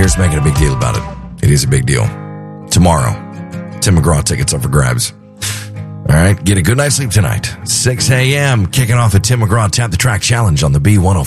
here's making a big deal about it. It is a big deal. Tomorrow, Tim McGraw tickets up for grabs. All right, get a good night's sleep tonight. 6 a.m. kicking off the Tim McGraw Tap the Track Challenge on the B105.